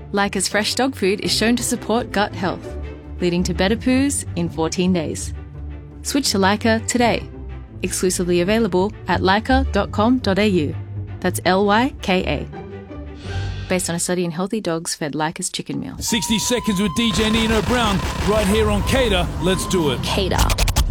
Lyca's fresh dog food is shown to support gut health, leading to better poos in 14 days. Switch to Lyca today. Exclusively available at lyca.com.au. That's Lyka. Based on a study in healthy dogs fed Lyca's chicken meal. 60 seconds with DJ Nino Brown right here on Cater. Let's do it. Cater.